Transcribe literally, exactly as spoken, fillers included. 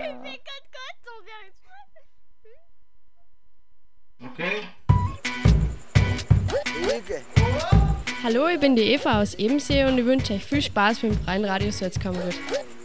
Okay. Hallo, ich bin die Eva aus Ebensee und ich wünsche euch viel Spaß beim Freien Radio Salzkammergut.